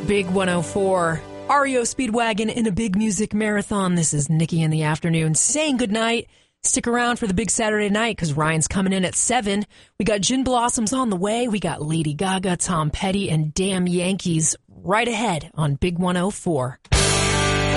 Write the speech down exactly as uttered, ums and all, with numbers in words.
Big one oh four. R E O Speedwagon in a big music marathon. This is Nikki in the afternoon saying goodnight. Stick around for the big Saturday night because Ryan's coming in at seven. We got Gin Blossoms on the way. We got Lady Gaga, Tom Petty, and Damn Yankees right ahead on Big one oh four.